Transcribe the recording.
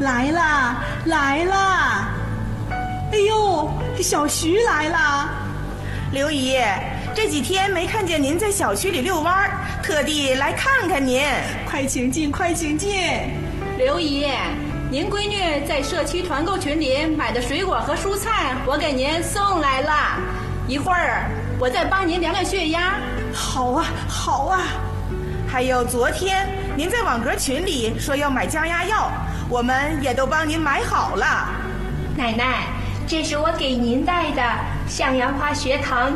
来啦，来啦！哎呦，小徐来啦！ 刘姨，这几天没看见您在小区里遛弯，特地来看看您。 快请进，快请进。 刘姨，您闺女在社区团购群里买的水果和蔬菜，我给您送来了。一会儿我再帮您量量血压。 好啊，好啊。 还有昨天您在网格群里说要买降压药，我们也都帮您买好了。 奶奶，这是我给您带的向阳花学堂